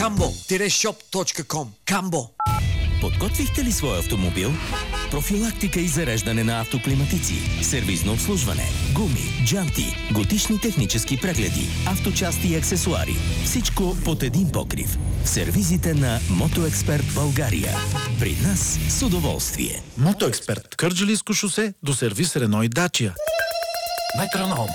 Cambo-shop.com. Камбо. Подготвихте ли своя автомобил? Профилактика и зареждане на автоклиматици, сервизно обслужване, гуми, джанти, годишни технически прегледи, авточасти и аксесуари. Всичко под един покрив. В сервизите на Мотоексперт България. При нас с удоволствие. Мотоексперт. Кърджалийско шосе до сервис Рено и Дачия. Метроном.